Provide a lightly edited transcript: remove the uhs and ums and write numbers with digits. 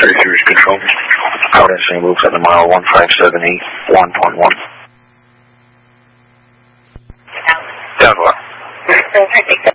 Cherry Cruise Control. Out in St. Luke's at the mile 15781.1. Down what?